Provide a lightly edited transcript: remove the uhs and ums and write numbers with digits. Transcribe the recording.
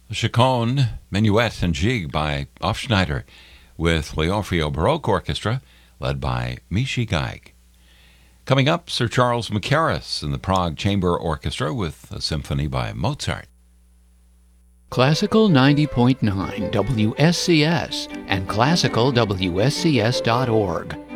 Chaconne, Minuet and Jig by Hofschneider with Leonfrio Baroque Orchestra led by Michi Geig. Coming up, Sir Charles Mackerras and the Prague Chamber Orchestra with a symphony by Mozart. Classical 90.9 WSCS and classicalwscs.org.